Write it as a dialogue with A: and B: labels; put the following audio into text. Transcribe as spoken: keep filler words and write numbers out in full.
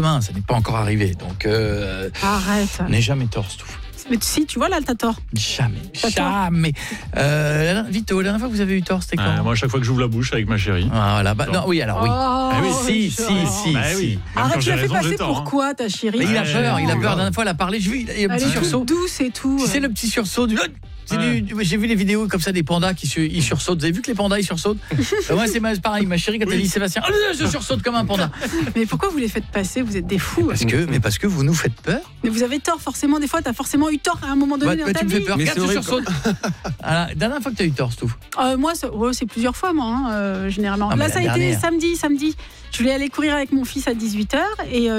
A: demain, ça n'est pas encore arrivé. Donc, euh,
B: Arrête.
A: n'est jamais tort, Stouff.
B: Mais si, tu vois là, t'as tort.
A: Jamais,
B: T'as tort.
A: jamais. Euh, Vito, la dernière fois que vous avez eu tort, c'était quand
C: Ah, moi, à chaque fois que j'ouvre la bouche avec ma chérie.
A: Ah, voilà. Bah, non, oui, alors oui.
B: Oh,
C: Ah oui,
A: Si,
B: ça.
A: si, si,
C: Bah
A: si.
C: oui. Même
B: Arrête,
C: quand
B: tu
C: j'ai
B: l'as fait
C: raison, j'ai
B: passer
C: tort, hein.
B: pourquoi, ta chérie?
A: Mais il a
C: Ouais,
A: peur, il a
C: ouais.
A: peur. La dernière fois, elle a parlé, j'ai vu, il y a un
B: Elle
A: petit
B: est toute
A: sursaut.
B: douce et tout.
A: Tu sais, le petit sursaut du... C'est
C: Ouais.
A: du, j'ai vu les vidéos comme ça des pandas qui se, ils sursautent. Vous avez vu que les pandas ils sursautent? euh, Moi c'est ma- pareil. Ma chérie quand elle dit Sébastien, oh, je sursaute comme un panda.
B: Mais pourquoi vous les faites passer? Vous êtes des fous.
A: Parce que, mais parce que vous nous faites peur.
B: Mais vous avez tort, forcément. Des fois, t'as forcément eu tort à un moment donné
A: Bah,
B: dans
A: bah,
B: ta
A: tu me fais
B: vie.
A: peur.
D: Mais
A: Regarde,
D: c'est
A: je
D: horrible
A: sursaute. Alors, dernière fois que tu as eu tort, Stouff.
B: Euh, moi, c'est, ouais, c'est plusieurs fois, moi, hein, euh, généralement.
A: Ah, mais
B: Là,
A: la
B: ça a été
A: dernière.
B: samedi, samedi. Je voulais aller courir avec mon fils à dix-huit heures et euh,